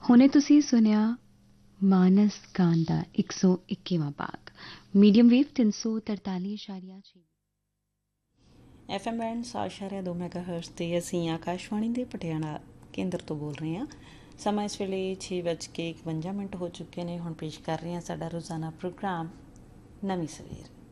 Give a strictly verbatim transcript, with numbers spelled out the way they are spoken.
ਹੁਣੇ ਤੁਸੀਂ ਸੁਣਿਆ ਮਾਨਸ ਗਾਨ ਦਾ ਇੱਕ ਸੌ ਇੱਕੀਵਾਂ ਭਾਗ, ਮੀਡੀਅਮ ਵੇਵ ਤਿੰਨ ਸੌ ਤਰਤਾਲੀ ਇਸ਼ਾਰੀਆ ਛੇ। ਐਫ ਐਮ ਬੈਂਡ ਸੌ ਇਸ਼ਾਰੀਆ ਦੋ ਮੈਗਾ ਹਰਟਜ਼ 'ਤੇ ਅਸੀਂ ਆਕਾਸ਼ਵਾਣੀ ਦੇ ਪਟਿਆਲਾ ਕੇਂਦਰ ਤੋਂ ਬੋਲ ਰਹੇ ਹਾਂ। ਸਮਾਂ ਇਸ ਵੇਲੇ ਛੇ ਵੱਜ ਕੇ ਇਕਵੰਜਾ ਮਿੰਟ ਹੋ ਚੁੱਕੇ ਨੇ। ਹੁਣ ਪੇਸ਼ ਕਰ ਰਹੇ ਹਾਂ ਸਾਡਾ ਰੋਜ਼ਾਨਾ ਪ੍ਰੋਗਰਾਮ ਨਵੀਂ ਸਵੇਰ।